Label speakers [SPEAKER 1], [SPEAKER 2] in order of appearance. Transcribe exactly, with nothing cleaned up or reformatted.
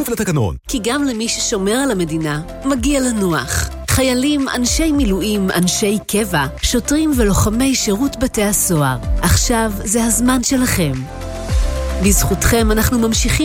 [SPEAKER 1] כפוף לתקנון.
[SPEAKER 2] כי גם למי ששומר על המדינה, מגיע לנוח. חיילים, אנשי מילואים, אנשי קבע, שוטרים ולוחמי שירות בתי הסוהר. עכשיו זה הזמן שלכם. בזכותכם אנחנו ממשיכים